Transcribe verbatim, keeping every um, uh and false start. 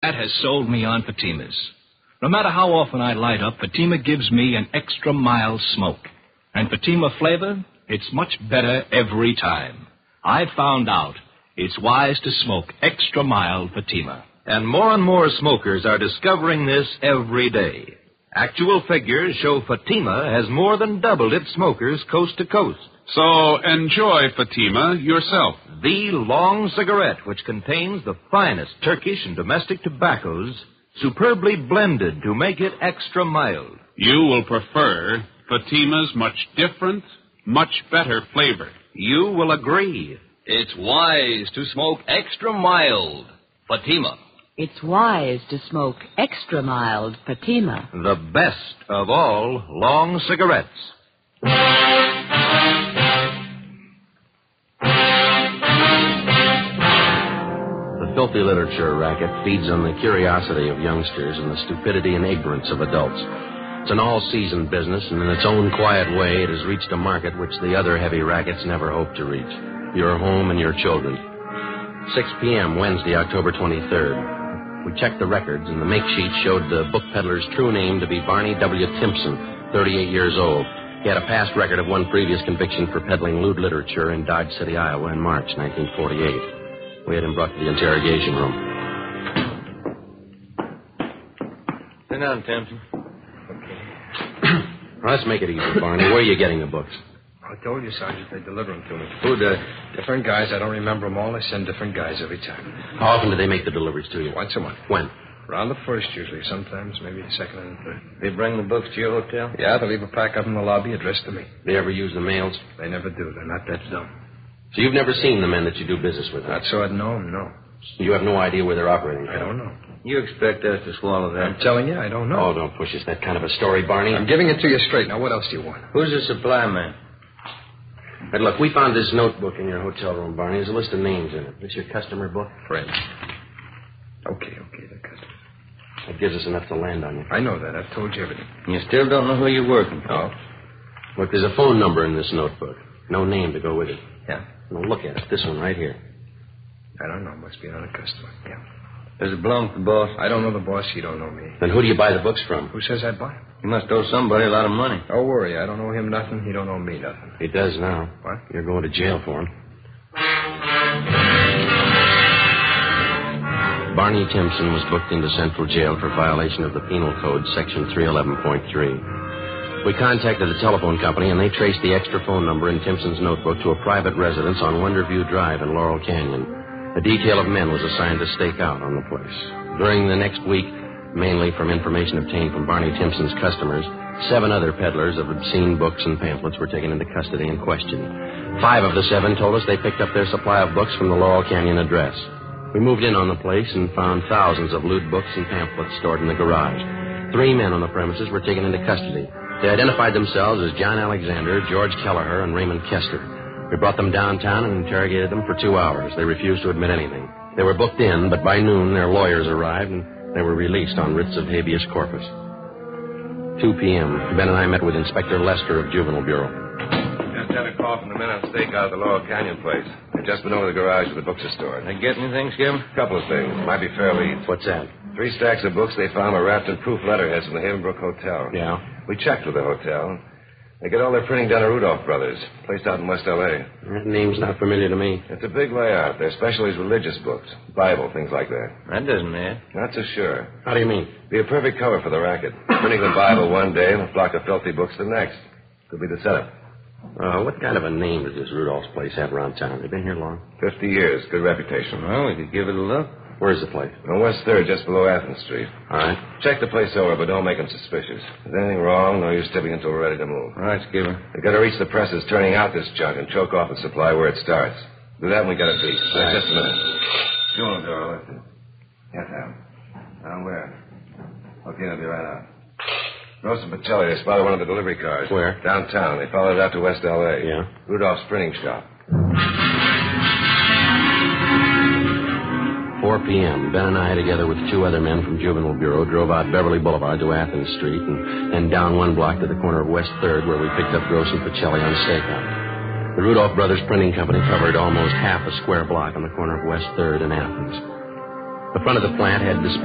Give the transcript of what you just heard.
That has sold me on Fatimas. No matter how often I light up, Fatima gives me an extra mild smoke. And Fatima flavor, it's much better every time. I've found out it's wise to smoke extra mild Fatima. And more and more smokers are discovering this every day. Actual figures show Fatima has more than doubled its smokers coast to coast. So enjoy Fatima yourself. The long cigarette, which contains the finest Turkish and domestic tobaccos, superbly blended to make it extra mild. You will prefer Fatima's much different, much better flavor. You will agree. It's wise to smoke extra mild Fatima. It's wise to smoke extra mild Fatima. The best of all long cigarettes. The filthy literature racket feeds on the curiosity of youngsters and the stupidity and ignorance of adults. It's an all-season business, and in its own quiet way, it has reached a market which the other heavy rackets never hoped to reach. Your home and your children. six p.m., Wednesday, October twenty-third. We checked the records, and the make sheet showed the book peddler's true name to be Barney W. Timpson, thirty-eight years old. He had a past record of one previous conviction for peddling lewd literature in Dodge City, Iowa, in March nineteen forty-eight. We had him brought to the interrogation room. Sit down, Timpson. Well, let's make it easy, Barney. Where are you getting the books? I told you, Sergeant, they deliver them to me. Who does? Different guys. I don't remember them all. They send different guys every time. How often do they make the deliveries to you? Once a month. When? Around the first, usually. Sometimes maybe the second and the third. They bring the books to your hotel? Yeah, they leave a pack up in the lobby addressed to me. They ever use the mails? They never do. They're not that dumb. So you've never seen the men that you do business with? Not so I'd know them, no. You have no idea where they're operating from? I don't know. You expect us to swallow that? I'm telling you, I don't know. Oh, don't push us that kind of a story, Barney. I'm giving it to you straight. Now, what else do you want? Who's the supply man? But look, we found this notebook in your hotel room, Barney. There's a list of names in it. This your customer book? Friends. Okay, okay, the customer. That gives us enough to land on you. I know that. I've told you everything. You still don't know who you're working for? No. Look, there's a phone number in this notebook. No name to go with it. Yeah. Now, look at it. This one right here. I don't know. Must be another customer. Yeah. Does it belong to the boss? I don't know the boss. He don't know me. Then who do you buy the books from? Who says I buy them? You must owe somebody a lot of money. Don't worry. I don't owe him nothing. He don't owe me nothing. He does now. What? You're going to jail for him. Barney Timpson was booked into Central Jail for violation of the Penal Code, Section three eleven point three. We contacted the telephone company, and they traced the extra phone number in Timpson's notebook to a private residence on Wonderview Drive in Laurel Canyon. A detail of men was assigned to stake out on the place. During the next week, mainly from information obtained from Barney Timpson's customers, seven other peddlers of obscene books and pamphlets were taken into custody and questioned. Five of the seven told us they picked up their supply of books from the Laurel Canyon address. We moved in on the place and found thousands of lewd books and pamphlets stored in the garage. Three men on the premises were taken into custody. They identified themselves as John Alexander, George Kelleher, and Raymond Kester. We brought them downtown and interrogated them for two hours. They refused to admit anything. They were booked in, but by noon their lawyers arrived and they were released on writs of habeas corpus. two p.m. Ben and I met with Inspector Lester of Juvenile Bureau. Just had a call from the men on stakeout at the Laurel Canyon place. They've just been over to the garage where the books are stored. They get anything, Skip? A couple of things. Might be fair leads. What's that? Three stacks of books they found were wrapped in proof letterheads from the Havenbrook Hotel. Yeah? We checked with the hotel. They get all their printing done at Rudolph Brothers, placed out in West L A. That name's not familiar to me. It's a big layout. Their specialty is religious books, Bible, things like that. That doesn't matter. Not so sure. How do you mean? Be a perfect cover for the racket. Printing the Bible one day and a flock of filthy books the next. Could be the setup. Uh, what kind of a name does this Rudolph's place have around town? They been here long? Fifty years. Good reputation. Well, we could give it a look. Where's the place? On West third, just below Athens Street. All right. Check the place over, but don't make them suspicious. If there's anything wrong, no use tipping until we're ready to move. All right, Skipper. We've got to reach the presses turning out this junk and choke off the supply where it starts. Do that and we got it beat. Right. Just a minute. Funeral door, listen. Yes, ma'am. Down where? Okay, I'll be right out. Gross and Pacelli, they spotted one of the delivery cars. Where? Downtown. They followed it out to West L A. Yeah? Rudolph's printing shop. four p.m. Ben and I, together with two other men from Juvenile Bureau, drove out Beverly Boulevard to Athens Street and then down one block to the corner of West third where we picked up Gross and Pacelli on stakeout. The Rudolph Brothers Printing Company covered almost half a square block on the corner of West third and Athens. The front of the plant had display